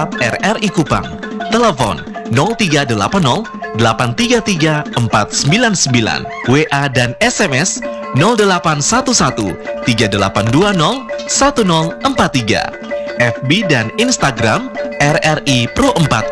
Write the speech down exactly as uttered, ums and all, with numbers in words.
WhatsApp R R I Kupang. Telepon nol tiga delapan nol delapan tiga tiga empat sembilan sembilan. W A dan S M S nol delapan satu satu tiga delapan dua nol satu nol empat tiga. F B dan Instagram R R I Pro empat.